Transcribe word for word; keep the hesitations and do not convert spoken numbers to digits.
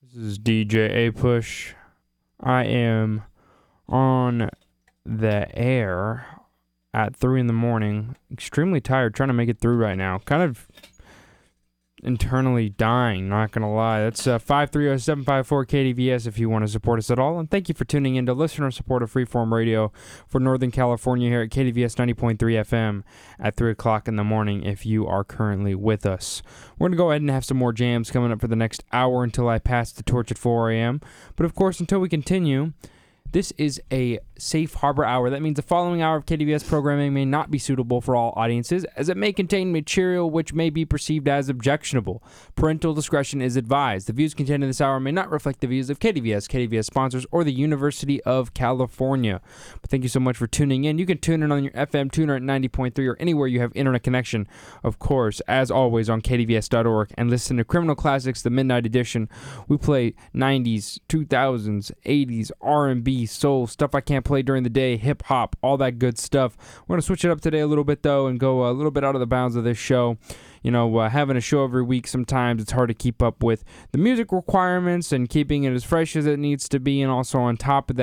This is D J A Push. I am on the air at three in the morning. Extremely tired, trying to make it through right now. Kind of internally dying, not going to lie. That's uh, five three zero, seven five four, K D V S if you want to support us at all. And thank you for tuning in to listener support of Freeform Radio for Northern California here at K D V S ninety point three F M at three o'clock in the morning if you are currently with us. We're going to go ahead and have some more jams coming up for the next hour until I pass the torch at four a.m. But of course, until we continue, this is a safe harbor hour. That means the following hour of K D V S programming may not be suitable for all audiences, as it may contain material which may be perceived as objectionable. Parental discretion is advised. The views contained in this hour may not reflect the views of K D V S, K D V S sponsors, or the University of California. But thank you so much for tuning in. You can tune in on your F M tuner at ninety point three or anywhere you have internet connection. Of course, as always, on K D V S dot org, and listen to Criminal Classics, the Midnight Edition. We play nineties, two thousands, eighties, R and B, soul, stuff I can't play during the day, hip-hop, all that good stuff. We're going to switch it up today a little bit, though, and go a little bit out of the bounds of this show. You know, uh, having a show every week, sometimes it's hard to keep up with the music requirements and keeping it as fresh as it needs to be, and also on top of that,